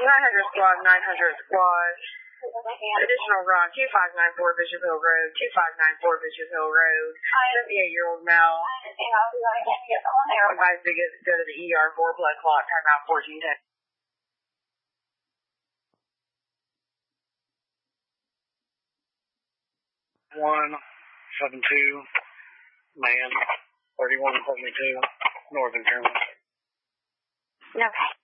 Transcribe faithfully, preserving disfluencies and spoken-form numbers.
nine hundred squad, nine hundred squad. Additional run, two five nine four Bishop Hill Road, two five nine four Bishop Hill Road, seventy-eight-year-old male. Advised to get, go to the E R for blood clot, timeout fourteen ten. one seven two, man, thirty-one seventy-two, Northern Carolina. Okay.